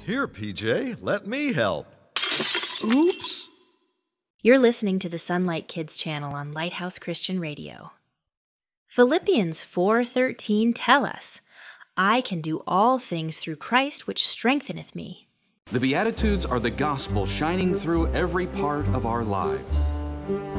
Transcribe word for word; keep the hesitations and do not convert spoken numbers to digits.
Here, P J, let me help. Oops. You're listening to the Sunlight Kids channel on Lighthouse Christian Radio. Philippians four thirteen tell us, I can do all things through Christ which strengtheneth me. The Beatitudes are the gospel shining through every part of our lives.